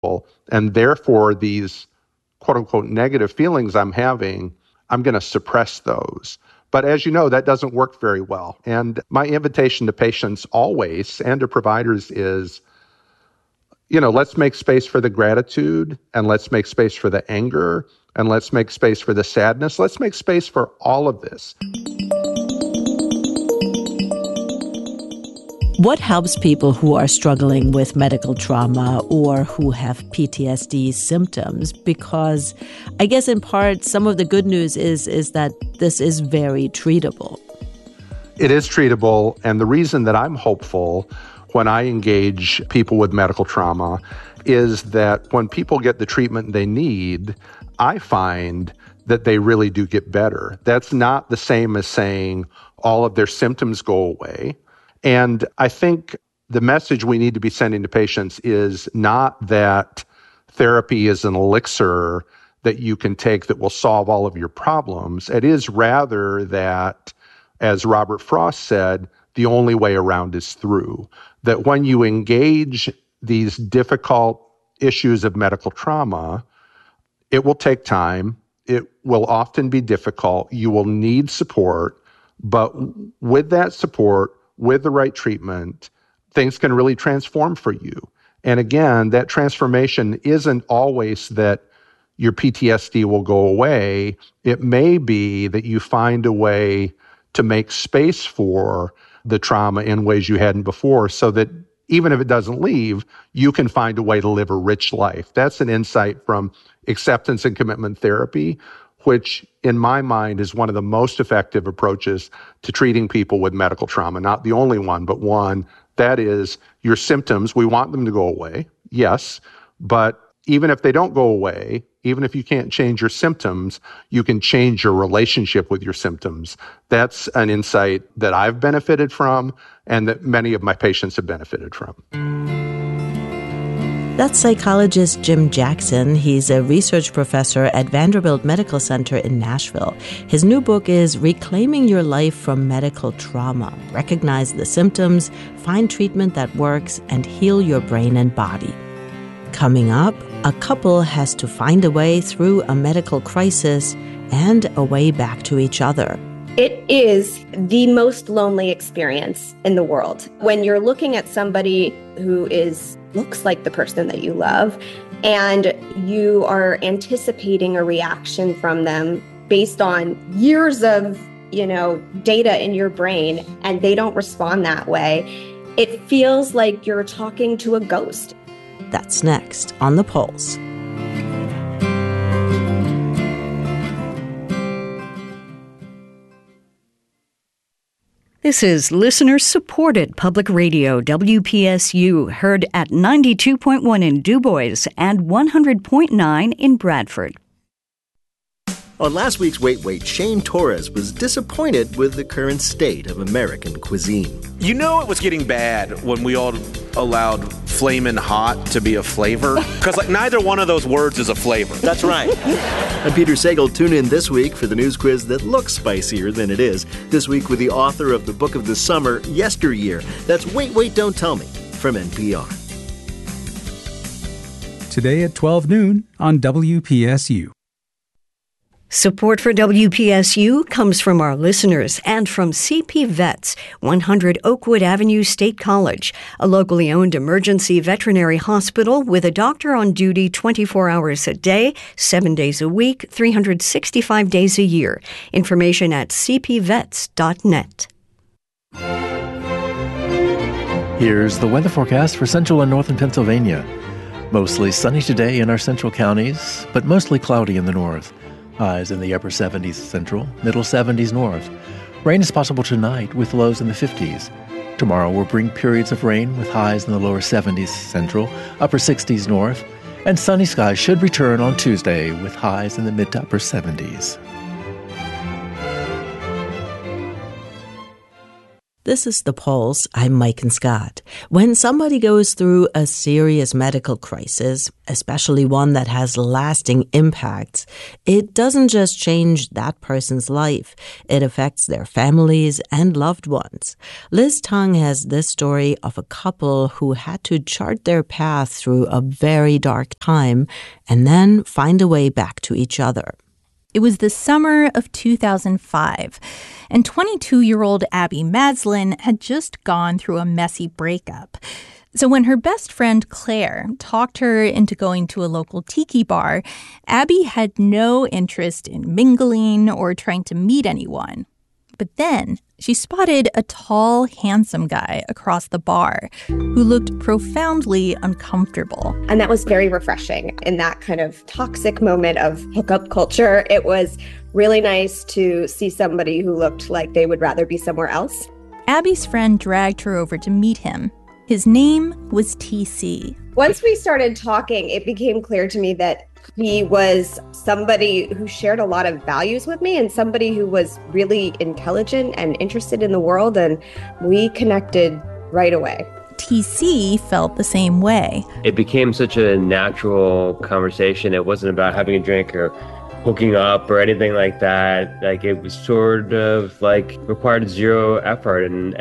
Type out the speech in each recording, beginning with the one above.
And therefore, these quote-unquote negative feelings I'm having, I'm going to suppress those. But as you know, that doesn't work very well. And my invitation to patients always and to providers is, let's make space for the gratitude, and let's make space for the anger, and let's make space for the sadness. Let's make space for all of this. What helps people who are struggling with medical trauma or who have PTSD symptoms? Because I guess in part, some of the good news is that this is very treatable. It is treatable. And the reason that I'm hopeful when I engage people with medical trauma is that when people get the treatment they need, I find that they really do get better. That's not the same as saying all of their symptoms go away. And I think the message we need to be sending to patients is not that therapy is an elixir that you can take that will solve all of your problems. It is rather that, as Robert Frost said, the only way around is through. That when you engage these difficult issues of medical trauma, it will take time. It will often be difficult. You will need support. But with that support, with the right treatment, things can really transform for you. And again, that transformation isn't always that your PTSD will go away. It may be that you find a way to make space for the trauma in ways you hadn't before, so that even if it doesn't leave, you can find a way to live a rich life. That's an insight from acceptance and commitment therapy, which in my mind is one of the most effective approaches to treating people with medical trauma. Not the only one, but one. That is, your symptoms, we want them to go away, yes, but even if they don't go away, even if you can't change your symptoms, you can change your relationship with your symptoms. That's an insight that I've benefited from and that many of my patients have benefited from. That's psychologist Jim Jackson. He's a research professor at Vanderbilt Medical Center in Nashville. His new book is Reclaiming Your Life from Medical Trauma. Recognize the symptoms, find treatment that works, and heal your brain and body. Coming up, a couple has to find a way through a medical crisis and a way back to each other. It is the most lonely experience in the world. When you're looking at somebody who looks like the person that you love, and you are anticipating a reaction from them based on years of, data in your brain, and they don't respond that way, it feels like you're talking to a ghost. That's next on The Pulse. This is listener-supported public radio, WPSU, heard at 92.1 in DuBois and 100.9 in Bradford. On last week's Wait, Shane Torres was disappointed with the current state of American cuisine. You know it was getting bad when we all allowed flamin' hot to be a flavor? Because neither one of those words is a flavor. That's right. I'm Peter Sagal. Tune in this week for the news quiz that looks spicier than it is. This week with the author of the book of the summer, Yesteryear. That's Wait, Don't Tell Me from NPR. Today at 12 noon on WPSU. Support for WPSU comes from our listeners and from CP Vets, 100 Oakwood Avenue State College, a locally owned emergency veterinary hospital with a doctor on duty 24 hours a day, 7 days a week, 365 days a year. Information at cpvets.net. Here's the weather forecast for central and northern Pennsylvania. Mostly sunny today in our central counties, but mostly cloudy in the north. Highs in the upper 70s central, middle 70s north. Rain is possible tonight with lows in the 50s. Tomorrow will bring periods of rain with highs in the lower 70s central, upper 60s north. And sunny skies should return on Tuesday with highs in the mid to upper 70s. This is The Pulse. I'm Mike and Scott. When somebody goes through a serious medical crisis, especially one that has lasting impacts, it doesn't just change that person's life. It affects their families and loved ones. Liz Tung has this story of a couple who had to chart their path through a very dark time and then find a way back to each other. It was the summer of 2005, and 22-year-old Abby Maslin had just gone through a messy breakup. So when her best friend Claire talked her into going to a local tiki bar, Abby had no interest in mingling or trying to meet anyone. But then she spotted a tall, handsome guy across the bar who looked profoundly uncomfortable. And that was very refreshing in that kind of toxic moment of hookup culture. It was really nice to see somebody who looked like they would rather be somewhere else. Abby's friend dragged her over to meet him. His name was TC. Once we started talking, it became clear to me that he was somebody who shared a lot of values with me and somebody who was really intelligent and interested in the world, and we connected right away. TC felt the same way. It became such a natural conversation. It wasn't about having a drink or hooking up or anything like that. Like, it was sort of like required zero effort, and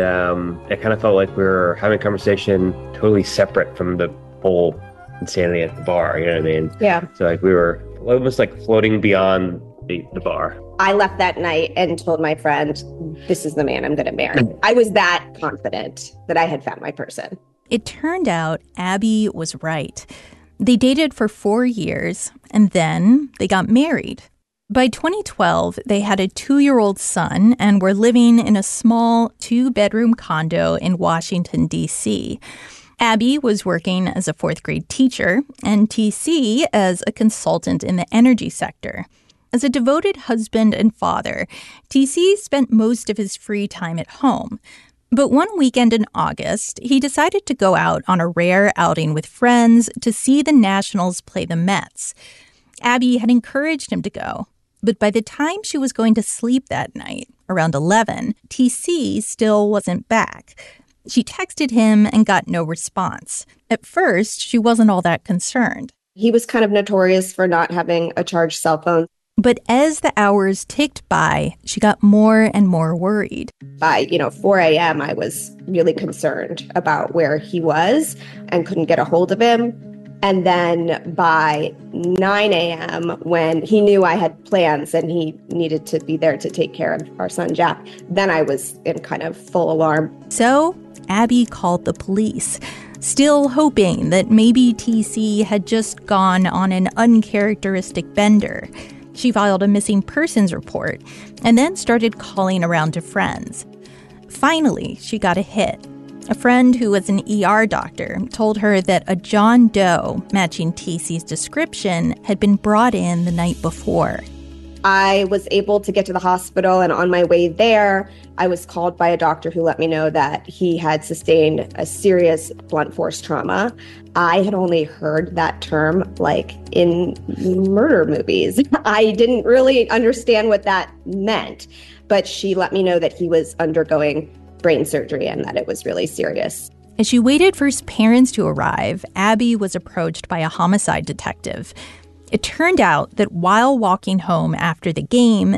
it kind of felt like we were having a conversation totally separate from the whole insanity at the bar, you know what I mean? Yeah. So like we were almost like floating beyond the bar. I left that night and told my friend, this is the man I'm going to marry. I was that confident that I had found my person. It turned out Abby was right. They dated for 4 years, and then they got married. By 2012, they had a 2-year-old son and were living in a small 2-bedroom condo in Washington, D.C. Abby was working as a 4th-grade teacher, and TC as a consultant in the energy sector. As a devoted husband and father, TC spent most of his free time at home. But one weekend in August, he decided to go out on a rare outing with friends to see the Nationals play the Mets. Abby had encouraged him to go, but by the time she was going to sleep that night, around 11, TC still wasn't back. She texted him and got no response. At first, she wasn't all that concerned. He was kind of notorious for not having a charged cell phone. But as the hours ticked by, she got more and more worried. By, 4 a.m., I was really concerned about where he was and couldn't get a hold of him. And then by 9 a.m., when he knew I had plans and he needed to be there to take care of our son, Jack, then I was in kind of full alarm. So Abby called the police, still hoping that maybe TC had just gone on an uncharacteristic bender. She filed a missing persons report and then started calling around to friends. Finally, she got a hit. A friend who was an ER doctor told her that a John Doe matching TC's description had been brought in the night before. I was able to get to the hospital, and on my way there, I was called by a doctor who let me know that he had sustained a serious blunt force trauma. I had only heard that term like in murder movies. I didn't really understand what that meant, but she let me know that he was undergoing brain surgery and that it was really serious. As she waited for his parents to arrive, Abby was approached by a homicide detective. It turned out that while walking home after the game,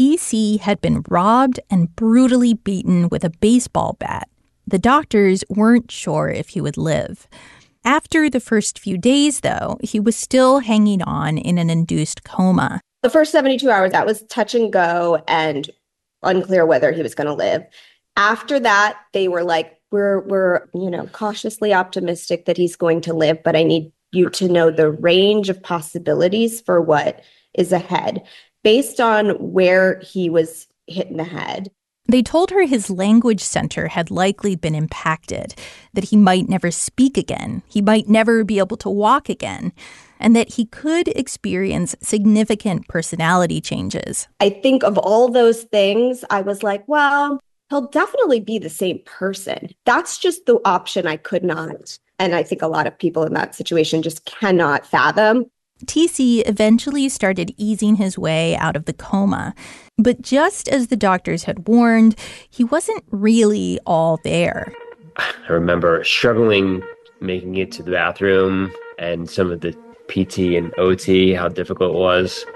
TC had been robbed and brutally beaten with a baseball bat. The doctors weren't sure if he would live. After the first few days, though, he was still hanging on in an induced coma. The first 72 hours, that was touch and go and unclear whether he was going to live. After that, they were like, we're cautiously optimistic that he's going to live, but I need you to know the range of possibilities for what is ahead based on where he was hit in the head. They told her his language center had likely been impacted, that he might never speak again, he might never be able to walk again, and that he could experience significant personality changes. I think of all those things, I was like, well, he'll definitely be the same person. That's just the option I could not. And I think a lot of people in that situation just cannot fathom. TC eventually started easing his way out of the coma. But just as the doctors had warned, he wasn't really all there. I remember struggling making it to the bathroom and some of the PT and OT, how difficult it was.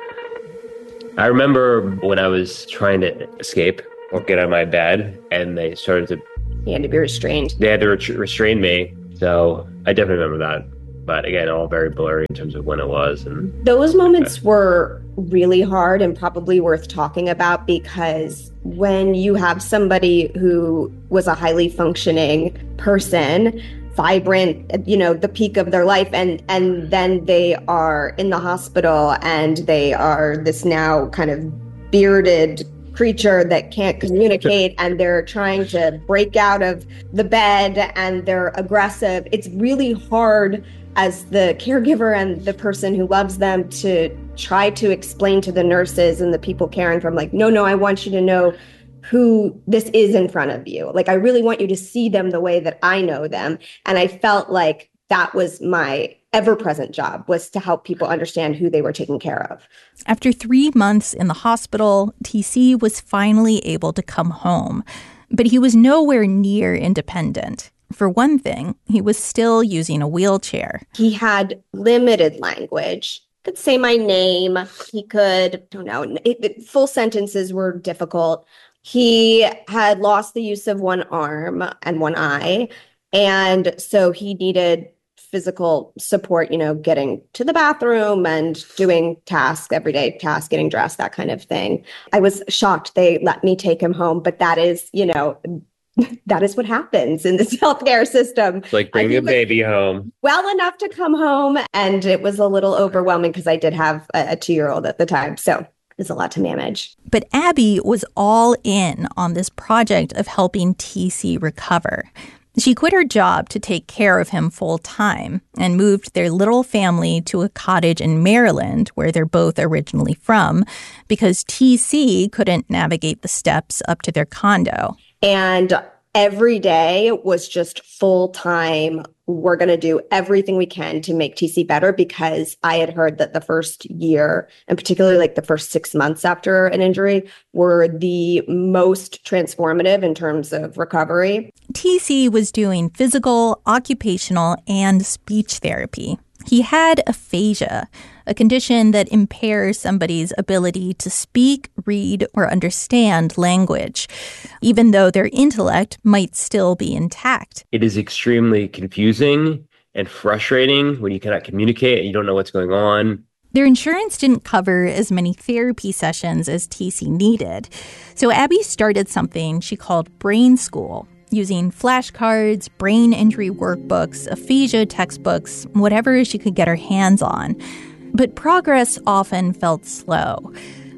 I remember when I was trying to escape or get out of my bed and they started to... He had to be restrained. They had to restrain me. So I definitely remember that. But again, all very blurry in terms of when it was. And those moments were really hard and probably worth talking about, because when you have somebody who was a highly functioning person, vibrant, the peak of their life, and then they are in the hospital and they are this now kind of bearded creature that can't communicate, and they're trying to break out of the bed and they're aggressive. It's really hard as the caregiver and the person who loves them to try to explain to the nurses and the people caring for them, like, no, I want you to know who this is in front of you. Like, I really want you to see them the way that I know them. And I felt like that was my ever-present job, was to help people understand who they were taking care of. After 3 months in the hospital, TC was finally able to come home. But he was nowhere near independent. For one thing, he was still using a wheelchair. He had limited language. He could say my name. He could, full sentences were difficult. He had lost the use of one arm and one eye. And so he needed physical support, getting to the bathroom and doing tasks, everyday tasks, getting dressed, that kind of thing. I was shocked they let me take him home, but that is, that is what happens in this healthcare system. It's like bring a baby home. Well enough to come home. And it was a little overwhelming because I did have a 2-year-old at the time. So it's a lot to manage. But Abby was all in on this project of helping TC recover. She quit her job to take care of him full time and moved their little family to a cottage in Maryland, where they're both originally from, because TC couldn't navigate the steps up to their condo. And every day was just full time. We're going to do everything we can to make TC better, because I had heard that the first year, and particularly like the first 6 months after an injury, were the most transformative in terms of recovery. TC was doing physical, occupational, and speech therapy. He had aphasia, a condition that impairs somebody's ability to speak, read, or understand language, even though their intellect might still be intact. It is extremely confusing and frustrating when you cannot communicate and you don't know what's going on. Their insurance didn't cover as many therapy sessions as TC needed, so Abby started something she called Brain School, using flashcards, brain injury workbooks, aphasia textbooks, whatever she could get her hands on. But progress often felt slow.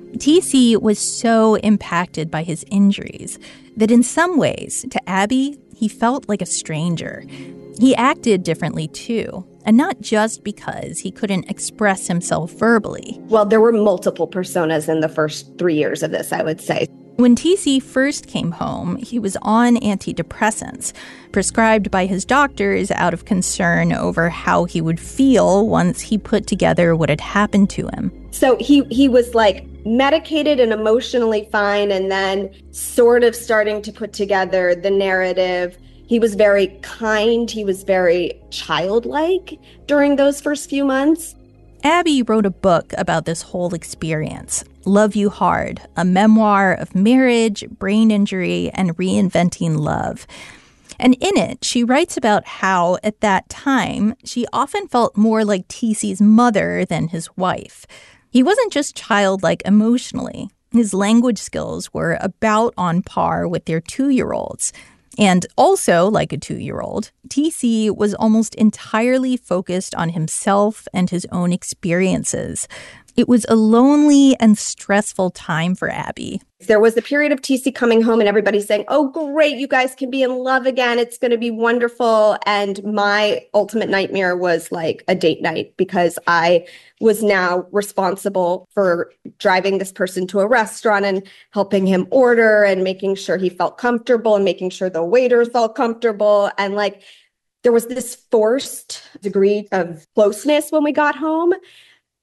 TC was so impacted by his injuries that in some ways, to Abby, he felt like a stranger. He acted differently too, and not just because he couldn't express himself verbally. Well, there were multiple personas in the first 3 years of this, I would say. When TC first came home, he was on antidepressants, prescribed by his doctors out of concern over how he would feel once he put together what had happened to him. So he was like medicated and emotionally fine, and then sort of starting to put together the narrative. He was very kind. He was very childlike during those first few months. Abby wrote a book about this whole experience, Love You Hard, a memoir of marriage, brain injury, and reinventing love. And in it, she writes about how, at that time, she often felt more like TC's mother than his wife. He wasn't just childlike emotionally. His language skills were about on par with their 2-year-olds. And also, like a 2-year-old, TC was almost entirely focused on himself and his own experiences. It was a lonely and stressful time for Abby. There was a period of TC coming home and everybody saying, oh, great, you guys can be in love again. It's going to be wonderful. And my ultimate nightmare was like a date night, because I was now responsible for driving this person to a restaurant and helping him order and making sure he felt comfortable and making sure the waiter felt comfortable. And like, there was this forced degree of closeness when we got home.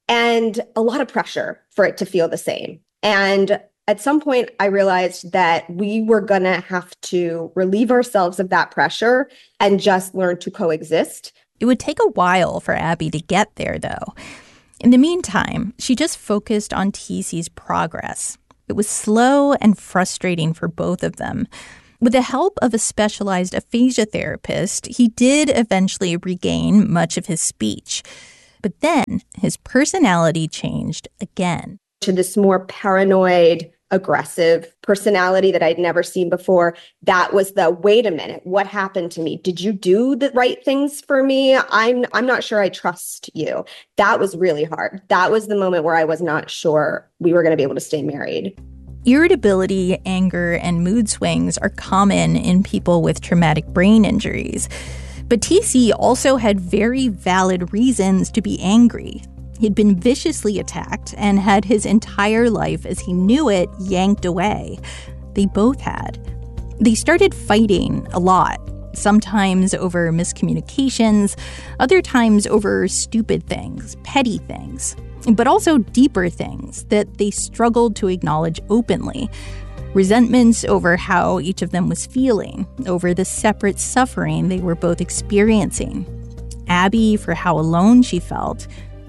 and a lot of pressure for it to feel the same. And at some point, I realized that we were going to have to relieve ourselves of that pressure and just learn to coexist. It would take a while for Abby to get there, though. In the meantime, she just focused on TC's progress. It was slow and frustrating for both of them. With the help of a specialized aphasia therapist, he did eventually regain much of his speech. But then his personality changed again. To this more paranoid, aggressive personality that I'd never seen before. That was the, wait a minute, what happened to me? Did you do the right things for me? I'm not sure I trust you. That was really hard. That was the moment where I was not sure we were going to be able to stay married. Irritability, anger, and mood swings are common in people with traumatic brain injuries. But TC also had very valid reasons to be angry. He'd been viciously attacked and had his entire life as he knew it yanked away. They both had. They started fighting a lot, sometimes over miscommunications, other times over stupid things, petty things, but also deeper things that they struggled to acknowledge openly. Resentments over how each of them was feeling, over the separate suffering they were both experiencing. Abby for how alone she felt,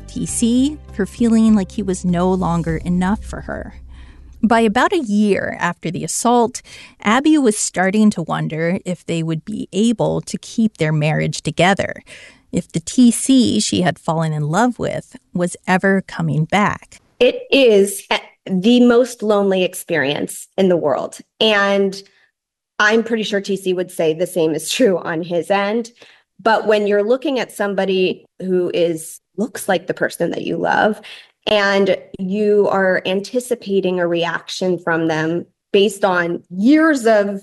TC for feeling like he was no longer enough for her. By about a year after the assault, Abby was starting to wonder if they would be able to keep their marriage together, if the TC she had fallen in love with was ever coming back. It is the most lonely experience in the world. And I'm pretty sure TC would say the same is true on his end. But when you're looking at somebody who looks like the person that you love, and you are anticipating a reaction from them based on years of,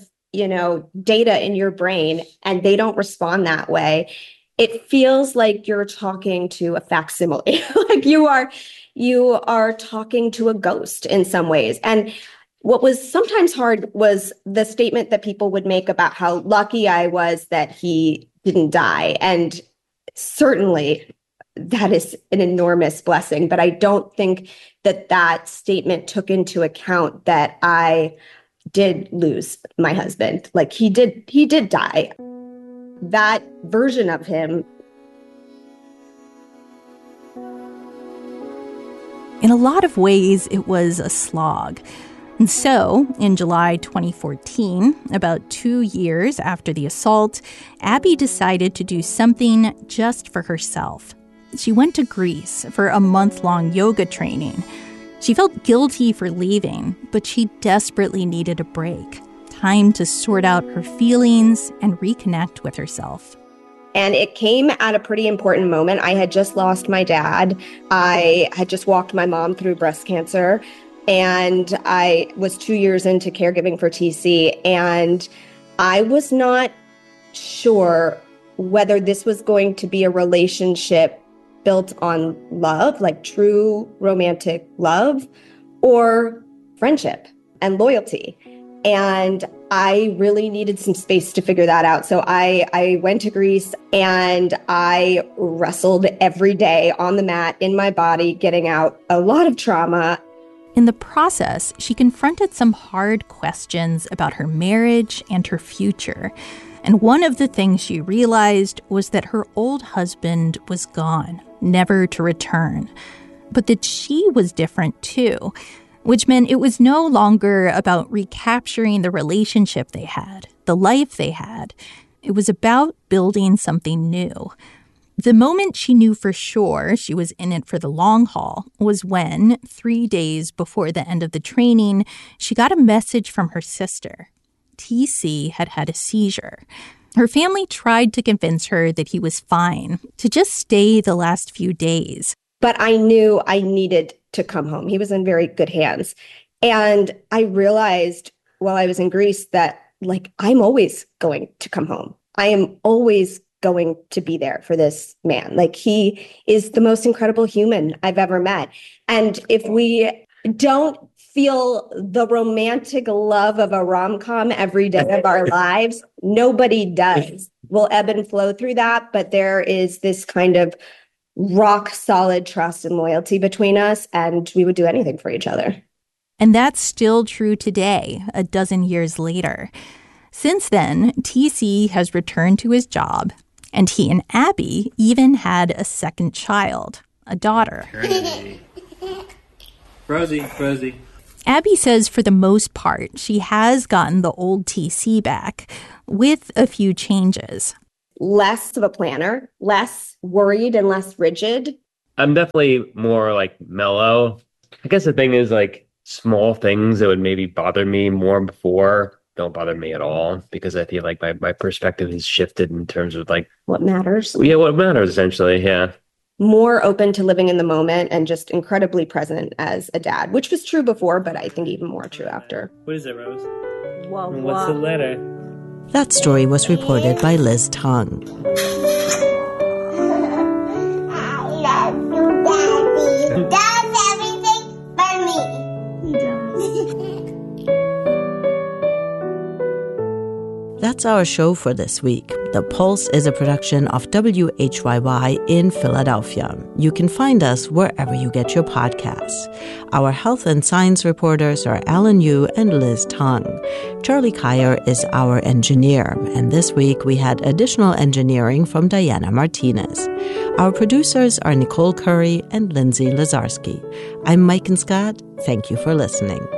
data in your brain, and they don't respond that way, it feels like you're talking to a facsimile. Like you are talking to a ghost in some ways. And what was sometimes hard was the statement that people would make about how lucky I was that he didn't die. And certainly that is an enormous blessing. But I don't think that statement took into account that I did lose my husband. Like he did die. That version of him. In a lot of ways, it was a slog. And so, in July 2014, about 2 years after the assault, Abby decided to do something just for herself. She went to Greece for a month-long yoga training. She felt guilty for leaving, but she desperately needed a break. Time to sort out her feelings and reconnect with herself. And it came at a pretty important moment. I had just lost my dad. I had just walked my mom through breast cancer. And I was 2 years into caregiving for TC. And I was not sure whether this was going to be a relationship built on love, like true romantic love, or friendship and loyalty. And I really needed some space to figure that out. So I went to Greece and I wrestled every day on the mat in my body, getting out a lot of trauma. In the process, she confronted some hard questions about her marriage and her future. And one of the things she realized was that her old husband was gone, never to return. But that she was different too, which meant it was no longer about recapturing the relationship they had, the life they had. It was about building something new. The moment she knew for sure she was in it for the long haul was when, 3 days before the end of the training, she got a message from her sister. TC had had a seizure. Her family tried to convince her that he was fine, to just stay the last few days. But I knew I needed to come home. He was in very good hands. And I realized while I was in Greece that, I'm always going to come home. I am always going to be there for this man. He is the most incredible human I've ever met. And if we don't feel the romantic love of a rom-com every day of our lives, nobody does. We'll ebb and flow through that, but there is this kind of rock solid trust and loyalty between us, and we would do anything for each other. And that's still true today, a dozen years later. Since then, TC has returned to his job, and he and Abby even had a second child, a daughter. Rosie. Abby says for the most part, she has gotten the old TC back, with a few changes. Less of a planner, less worried and less rigid. I'm definitely more like mellow. I guess the thing is like small things that would maybe bother me more before don't bother me at all, because I feel like my perspective has shifted in terms of like what matters. Yeah, what matters essentially, yeah. More open to living in the moment and just incredibly present as a dad, which was true before, but I think even more true after. What is it, Rose? Whoa, what's the letter? That story was reported by Liz Tung. I love you, Daddy. Does everything for me. He does. That's our show for this week. The Pulse is a production of WHYY in Philadelphia. You can find us wherever you get your podcasts. Our health and science reporters are Alan Yu and Liz Tung. Charlie Kyer is our engineer, and this week we had additional engineering from Diana Martinez. Our producers are Nicole Curry and Lindsay Lazarski. I'm Mike and Scott. Thank you for listening.